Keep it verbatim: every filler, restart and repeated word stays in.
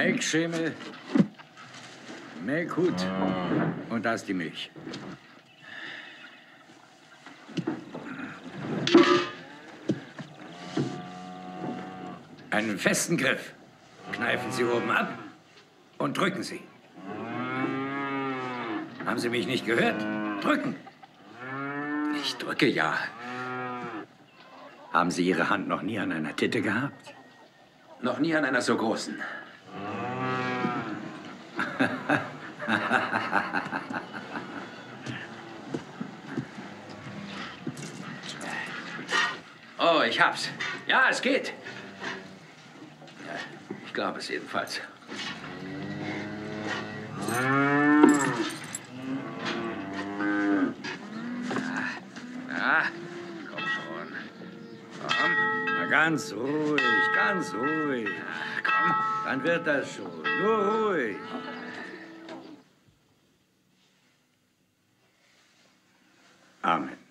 Melkschemel, Melkhut und da ist die Milch. Einen festen Griff. Kneifen Sie oben ab und drücken Sie. Haben Sie mich nicht gehört? Drücken. Ich drücke ja. Haben Sie Ihre Hand noch nie an einer Titte gehabt? Noch nie an einer so großen. Oh, ich hab's. Ja, es geht. Ich glaube es jedenfalls. Ah, komm schon. Komm. Na, ganz ruhig, ganz ruhig. Ach, komm. Dann wird das schon. Nur ruhig. Amen.